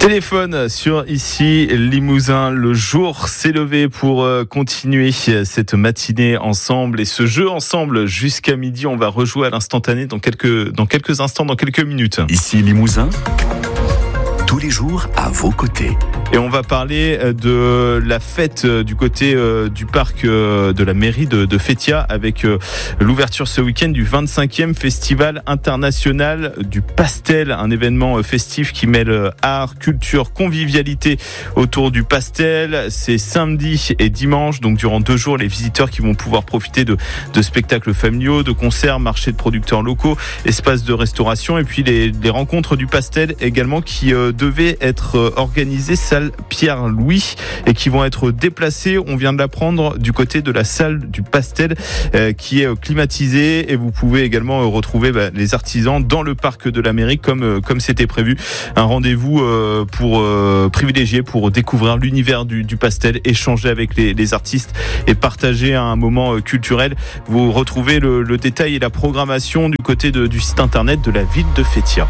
Téléphone sur ici Limousin. Le jour s'est levé pour continuer cette matinée ensemble et ce jeu ensemble jusqu'à midi. On va rejouer à l'instantané dans quelques instants, dans quelques minutes. Ici Limousin, tous les jours à vos côtés. Et on va parler de la fête du côté du parc de la mairie de Fétia avec l'ouverture ce week-end du 25e Festival international du pastel, un événement festif qui mêle art, culture, convivialité autour du pastel. C'est samedi et dimanche, donc durant 2 jours, les visiteurs qui vont pouvoir profiter de spectacles familiaux, de concerts, marchés de producteurs locaux, espaces de restauration et puis les rencontres du pastel également qui devaient être organisées salle Pierre-Louis et qui vont être déplacés. On vient de l'apprendre du côté de la salle du pastel qui est climatisée et vous pouvez également retrouver les artisans dans le parc de la mairie comme c'était prévu. Un rendez-vous privilégié pour découvrir l'univers du pastel, échanger avec les artistes et partager un moment culturel. Vous retrouvez le détail et la programmation du côté du site internet de la ville de Fétia.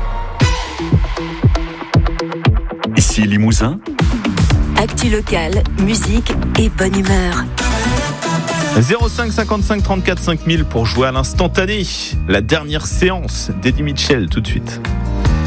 Ici Limousin, actu locale, musique et bonne humeur. 05 55 34 5000 pour jouer à l'instantané. La dernière séance d'Eddie Mitchell tout de suite.